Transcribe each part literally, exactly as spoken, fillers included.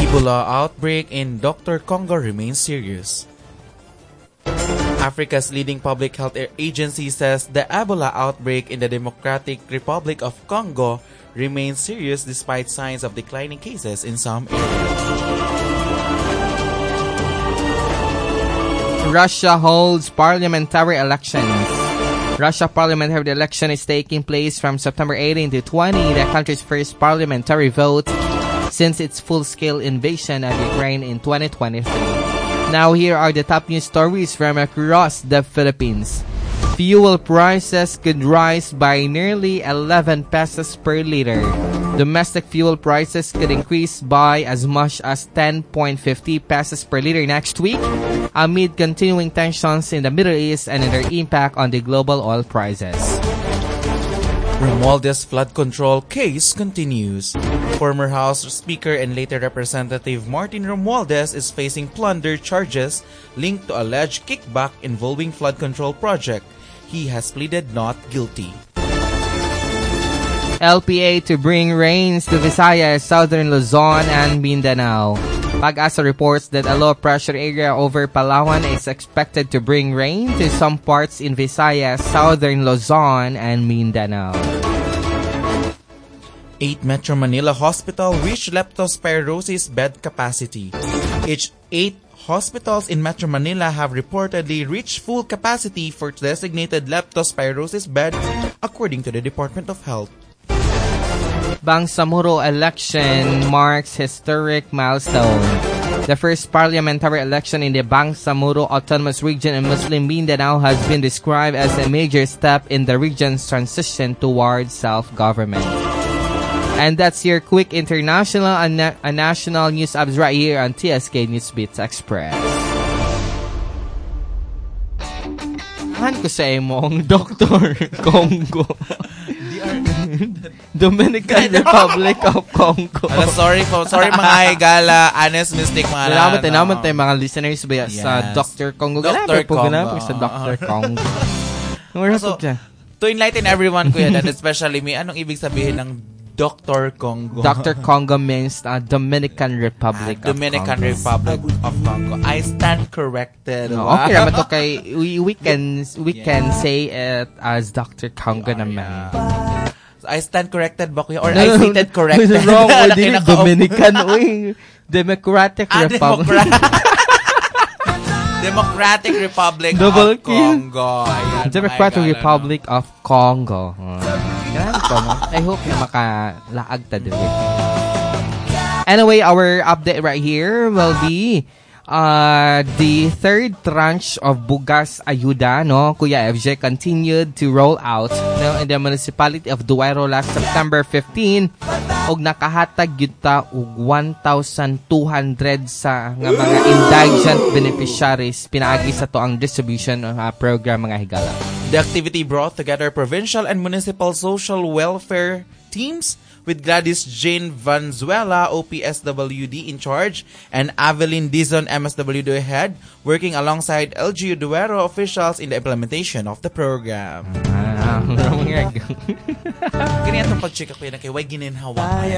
Ebola outbreak in Doctor Congo remains serious. Africa's leading public health agency says the Ebola outbreak in the Democratic Republic of Congo remains serious despite signs of declining cases in some areas. Russia holds parliamentary elections. Russia parliamentary election is taking place from September eighteenth to twentieth, the country's first parliamentary vote since its full-scale invasion of Ukraine in twenty twenty-three. Now here are the top news stories from across the Philippines. Fuel prices could rise by nearly eleven pesos per liter. Domestic fuel prices could increase by as much as ten point five zero pesos per liter next week amid continuing tensions in the Middle East and their impact on the global oil prices. Romualdez flood control case continues. Former House Speaker and later Representative Martin Romualdez is facing plunder charges linked to alleged kickback involving flood control project. He has pleaded not guilty. L P A to bring rains to Visayas, Southern Luzon, and Mindanao. Pag-asa reports that a low-pressure area over Palawan is expected to bring rain to some parts in Visayas, Southern Luzon, and Mindanao. Eight Metro Manila hospital reached leptospirosis bed capacity. Each eight hospitals in Metro Manila have reportedly reached full capacity for designated leptospirosis bed, according to the Department of Health. Bangsamoro election marks historic milestone. The first parliamentary election in the Bangsamoro Autonomous Region in Muslim Mindanao has been described as a major step in the region's transition towards self-government. And that's your quick international and, na- and national news updates right here on T S K Newsbeat Express. Han ko sa imong Doctor Congo. Dominican Republic of Congo. Ala, sorry po. Sorry mga higala. Honest mistake mga Salamat tayo naman tayo mga listeners ba yes. sa Doctor Congo. Doctor Congo. Ganapin sa Doctor Congo. So, to enlighten everyone, kuya, and especially me, anong ibig sabihin ng Doctor Congo? Doctor Congo means uh, Dominican Republic ah, of Dominican Congo. Republic of Congo. I stand corrected. No, okay naman to kay we, we can we yeah. can say it as Doctor Congo oh, naman. Yeah. So, I stand corrected ba kuya? Or no, I stated corrected? What's wrong with the Dominican? Uy, Democratic ah, Republic. Democrat- Democratic Republic Double of Congo. Ayan, Democratic Republic no? of Congo. I hope na makalaag ta din. Anyway, our update right here will be uh, the third tranche of Bugas Ayuda, no? Kuya F J continued to roll out no, in the municipality of Duero last September fifteenth og nakahatag gyud ta og one thousand two hundred sa nga mga indigent beneficiaries pinaagi sa to ang distribution uh, program mga higala. The activity brought together provincial and municipal social welfare teams with Gladys Jane Vanzuela, O P S W D in charge, and Aveline Dizon, M S W D head, working alongside L G U Duero officials in the implementation of the program. Ah, Ganyan itong pag-check ako yun, kay way gininhawa.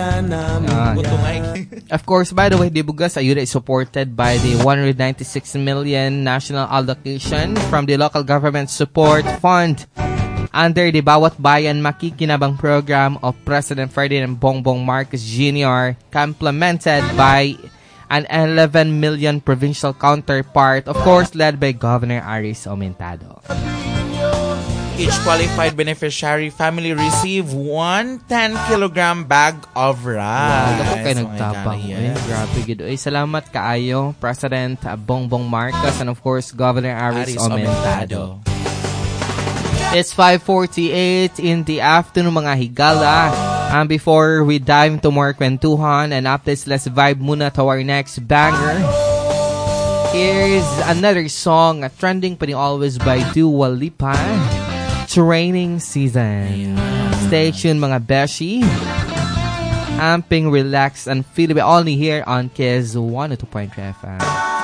Of course, by the way, the Bugas Ayuda is supported by the one hundred ninety-six million national allocation from the local government support fund under the Bawat Bayan Makikinabang program of President Ferdinand Bongbong Marcos Junior, complemented by an eleven million provincial counterpart, of course, led by Governor Aris Aumentado. Each qualified beneficiary family receive one ten kilogram bag of rice. Wow, ako kayo nagtabang. Eh. Grabe gid. Ay, salamat kaayo, President Bongbong Marcos, and of course, Governor Aris, Aris Aumentado. It's five forty-eight in the afternoon, mga higala. And before we dive into more kwentuhan and updates, let's vibe muna to our next banger. Here's another song, uh, trending pa rin always by Dua Lipa, Training Season. Stay tuned, mga beshi. Amping, relax, and feel it only here on Kiss one oh two point three F M.